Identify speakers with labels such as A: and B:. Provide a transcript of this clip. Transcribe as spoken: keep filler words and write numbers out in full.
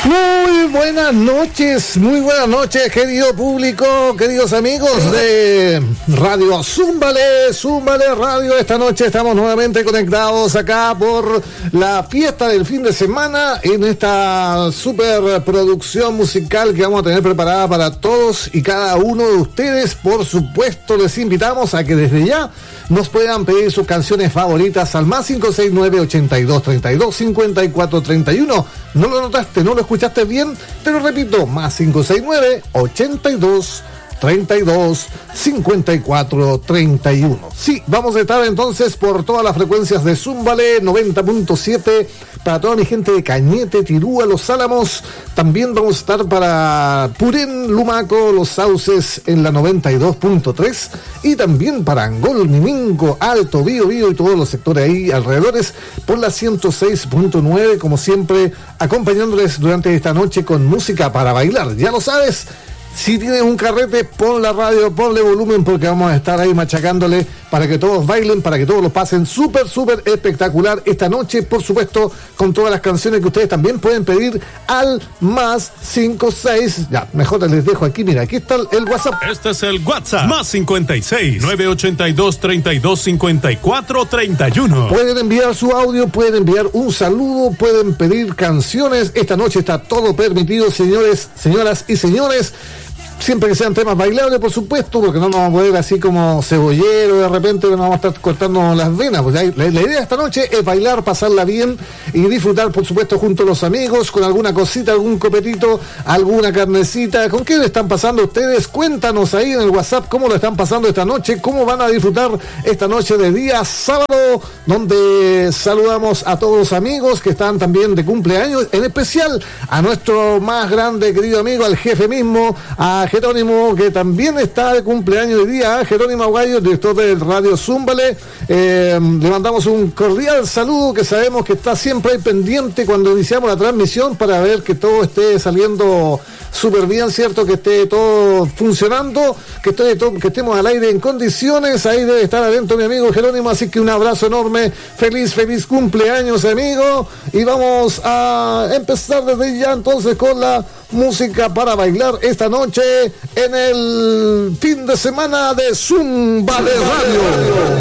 A: Muy buenas noches, muy buenas noches, querido público, queridos amigos de Radio Zúmbale, Zúmbale Radio. Esta noche estamos nuevamente conectados acá por la fiesta del fin de semana en esta super producción musical que vamos a tener preparada para todos y cada uno de ustedes. Por supuesto, les invitamos a que desde ya nos puedan pedir sus canciones favoritas al más cinco seis nueve, ochenta y dos, treinta y dos, cincuenta y cuatro, treinta y uno. ¿No lo notaste? ¿No lo escuchaste bien? Te lo repito, más cinco seis nueve, ochenta y dos, treinta y dos, cincuenta y cuatro, treinta y uno. Sí, vamos a estar entonces por todas las frecuencias de Zúmbale, noventa punto siete, para toda mi gente de Cañete, Tirúa, Los Álamos. También vamos a estar para Purén, Lumaco, Los Sauces en la noventa y dos punto tres, y también para Angol, Miminco, Alto, Bío, Bío y todos los sectores ahí alrededores por la ciento seis punto nueve, como siempre, acompañándoles durante esta noche con música para bailar. Ya lo sabes. Si tienes un carrete, pon la radio, ponle volumen, porque vamos a estar ahí machacándole para que todos bailen, para que todos lo pasen súper, súper espectacular esta noche, por supuesto, con todas las canciones que ustedes también pueden pedir al más cinco seis. Ya, mejor les dejo aquí, mira, aquí está el WhatsApp.
B: Este es el WhatsApp, más cincuenta y seis, nueve ochenta y dos, treinta y dos, cincuenta y cuatro, treinta y uno.
A: Pueden enviar su audio, pueden enviar un saludo, pueden pedir canciones. Esta noche está todo permitido, señores, señoras y señores. Siempre que sean temas bailables, por supuesto, porque no nos vamos a poner así como cebollero, de repente no vamos a estar cortando las venas. Pues la, la idea de esta noche es bailar, pasarla bien y disfrutar, por supuesto, junto a los amigos, con alguna cosita, algún copetito, alguna carnecita. ¿Con qué le están pasando ustedes? Cuéntanos ahí en el WhatsApp cómo lo están pasando esta noche, cómo van a disfrutar esta noche de día sábado, donde saludamos a todos los amigos que están también de cumpleaños, en especial a nuestro más grande querido amigo, al jefe mismo, a Jerónimo, que también está de cumpleaños hoy día. Jerónimo Aguayo, director de Radio Zúmbale, eh, le mandamos un cordial saludo, que sabemos que está siempre ahí pendiente cuando iniciamos la transmisión para ver que todo esté saliendo súper bien, ¿cierto? Que esté todo funcionando, que, esté todo, que estemos al aire en condiciones. Ahí debe estar adentro mi amigo Jerónimo, así que un abrazo enorme, feliz, feliz cumpleaños, amigo, y vamos a empezar desde ya entonces con la música para bailar esta noche en el fin de semana de Zúmbale Radio.